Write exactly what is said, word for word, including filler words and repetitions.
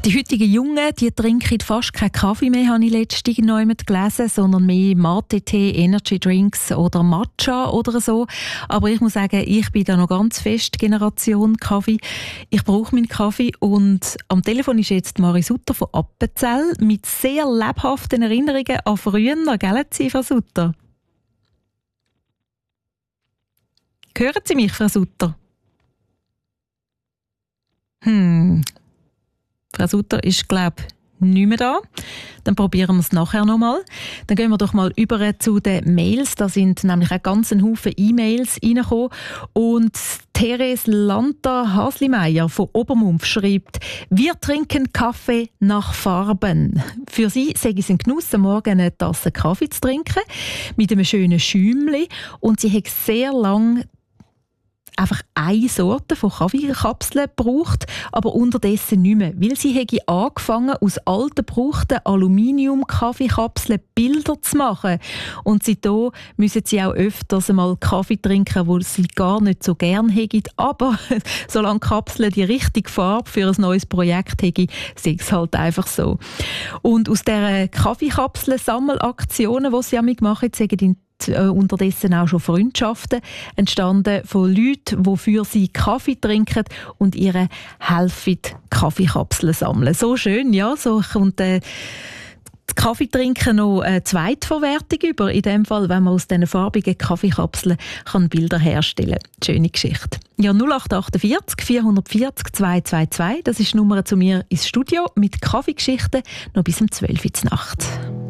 Die heutigen Jungen, die trinken fast keinen Kaffee mehr, habe ich letztens noch jemand gelesen, sondern mehr Mate-Tee, Energy-Drinks oder Matcha oder so. Aber ich muss sagen, ich bin da noch ganz fest Generation Kaffee. Ich brauche meinen Kaffee und am Telefon ist jetzt Marie Sutter von Appenzell mit sehr lebhaften Erinnerungen an früher, gell, Frau Sutter? Hören Sie mich, Frau Sutter? Hm... Frau Sutter ist, glaube ich, nicht mehr da. Dann probieren wir es nachher nochmal. Dann gehen wir doch mal über zu den Mails. Da sind nämlich auch ganz ein Haufen E-Mails reingekommen. Und Therese Lanta-Haslimeyer von Obermumpf schreibt, wir trinken Kaffee nach Farben. Für sie sei es ein Genuss, am Morgen eine Tasse Kaffee zu trinken, mit einem schönen Schäumchen. Und sie hat sehr lange einfach eine Sorte von Kaffeekapseln gebraucht, aber unterdessen nicht mehr. Weil sie hätte angefangen, aus alten, gebrauchten Aluminium-Kaffeekapseln Bilder zu machen. Und seitdem müssen sie auch öfters einmal Kaffee trinken, wo sie gar nicht so gern hätten. Aber solange die Kapseln die richtige Farbe für ein neues Projekt hätten, sei es halt einfach so. Und aus dieser Kaffeekapseln-Sammelaktionen, die sie damit machen, sagen unterdessen auch schon Freundschaften entstanden von Leuten, die für sie Kaffee trinken und ihre helfen, Kaffeekapseln sammeln. So schön, ja, so kommt äh, das Kaffeetrinken noch eine Zweitverwertung über. In dem Fall, wenn man aus diesen farbigen Kaffeekapseln kann Bilder herstellen kann. Schöne Geschichte. Ja, null acht acht vier vier vier null zwei zwei zwei, das ist die Nummer zu mir ins Studio mit Kaffeegeschichten noch bis um zwölf Uhr Nacht.